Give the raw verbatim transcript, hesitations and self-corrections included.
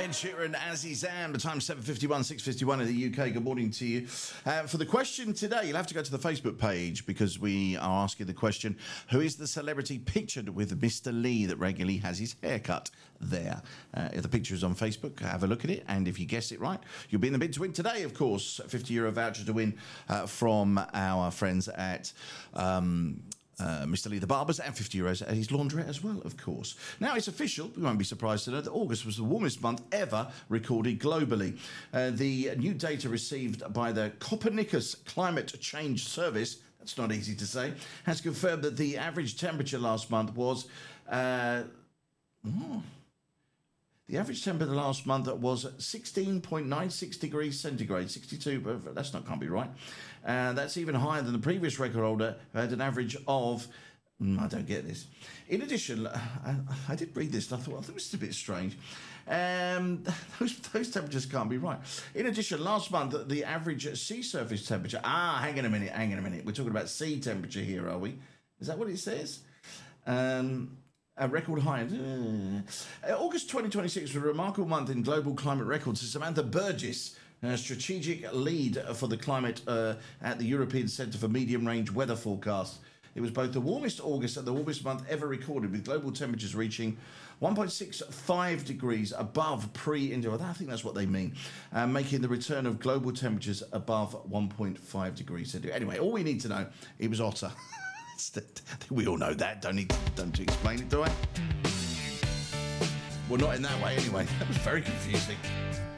Ed Sheeran, Azizan. The time's seven fifty-one, six fifty-one in the U K. Good morning to you. Uh, for the question today, you'll have to go to the Facebook page because we are asking the question, who is the celebrity pictured with Mister Lee that regularly has his haircut there? Uh, if the picture is on Facebook, have a look at it, and if you guess it right, you'll be in the bid to win today, of course. fifty euro voucher to win uh, from our friends at... Um, Uh, Mister Lee the Barbers, and fifty euros at his laundrette as well, of course. Now, it's official. You won't be surprised to know that August was the warmest month ever recorded globally. Uh, the new data received by the Copernicus Climate Change Service, that's not easy to say, has confirmed that the average temperature last month was... Uh, oh, The average temperature last month was sixteen point nine six degrees centigrade, sixty-two, that's not, can't be right. And uh, that's even higher than the previous record holder, who had an average of, mm, I don't get this. In addition, I, I did read this and I thought, well, this is a bit strange. Um, those, those temperatures can't be right. In addition, last month, the average sea surface temperature, ah, hang on a minute, hang on a minute. We're talking about sea temperature here, are we? Is that what it says? Um... A record high. Uh, August twenty twenty-six was a remarkable month in global climate records. Samantha Burgess, uh, strategic lead for the climate uh, at the European Centre for Medium Range Weather Forecast. It was both the warmest August and the warmest month ever recorded, with global temperatures reaching one point six five degrees above pre-India. I think that's what they mean, uh, making the return of global temperatures above one point five degrees centigrade. Anyway, all we need to know, it was hotter. We all know that. Don't need to, don't need to explain it, do I? Well, not in that way anyway. That was very confusing.